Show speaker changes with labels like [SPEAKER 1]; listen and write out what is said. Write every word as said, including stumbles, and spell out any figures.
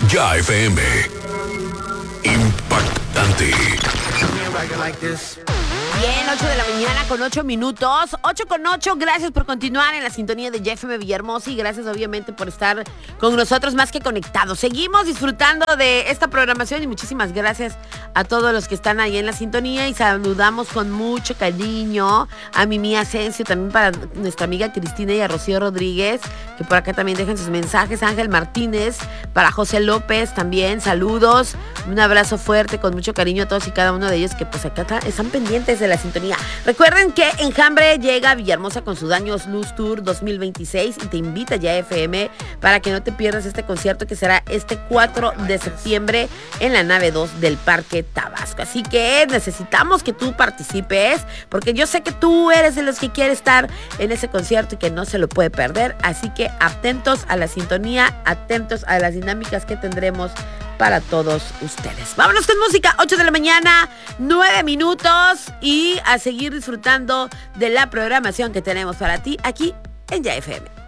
[SPEAKER 1] Ya F M. Impactante.
[SPEAKER 2] Bien, ocho de la mañana con ocho minutos. ocho con ocho, gracias por continuar en la sintonía de Ya F M Villahermosa y gracias obviamente por estar con nosotros más que conectados. Seguimos disfrutando de esta programación y muchísimas gracias a todos los que están ahí en la sintonía y saludamos con mucho cariño a Mimi Asensio, también para nuestra amiga Cristina y a Rocío Rodríguez, que por acá también dejan sus mensajes. Ángel Martínez, para José López también, saludos. Un abrazo fuerte con mucho cariño a todos y cada uno de ellos que pues acá están pendientes de la sintonía. Recuerden que Enjambre llega a Villahermosa con su Daños Luz Tour dos mil veintiséis y te invita ya a F M para que no te pierdas este concierto que será este cuatro de septiembre en la nave dos del Parque Tabasco. Así que necesitamos que tú participes porque yo sé que tú eres de los que quiere estar en ese concierto y que no se lo puede perder. Así que atentos a la sintonía, atentos a las dinámicas que tendremos para todos ustedes. Vámonos con música, ocho de la mañana, nueve minutos y a seguir disfrutando de la programación que tenemos para ti aquí en Ya F M.